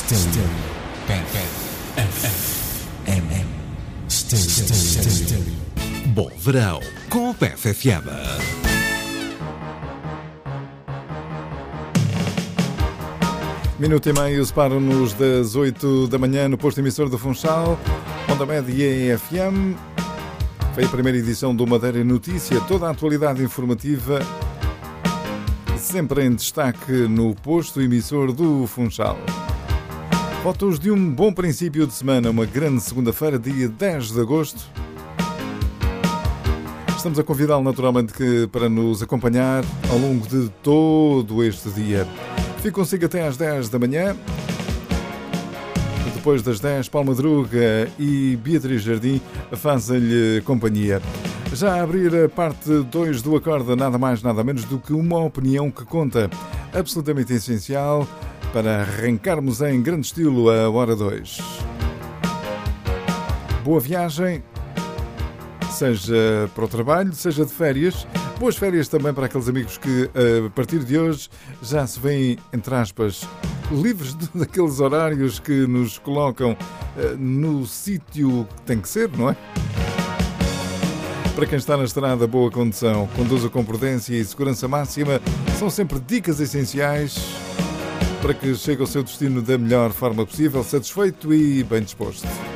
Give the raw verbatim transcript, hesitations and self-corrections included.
Stereo F M. Stereo. Bom verão com o P F F M. Minuto e meio separam-nos das oito da manhã no posto emissor do Funchal, Onda Média e F M. Foi a primeira edição do Madeira Notícia, toda a atualidade informativa, sempre em destaque no posto emissor do Funchal. Fotos de um bom princípio de semana, uma grande segunda-feira, dia dez de agosto. Estamos a convidá-lo naturalmente que, para nos acompanhar ao longo de todo este dia. Fico consigo até às dez da manhã. Depois das dez, Paulo Madruga e Beatriz Jardim fazem-lhe companhia. Já a abrir a parte dois do Acorda, nada mais nada menos do que uma opinião que conta, absolutamente essencial para arrancarmos em grande estilo a hora dois. Boa viagem, seja para o trabalho, seja de férias. Boas férias também para aqueles amigos que, a partir de hoje, já se veem, entre aspas, livres daqueles horários que nos colocam no sítio que tem que ser, não é? Para quem está na estrada, boa condução, conduza com prudência e segurança máxima, são sempre dicas essenciais para que chegue ao seu destino da melhor forma possível, satisfeito e bem disposto.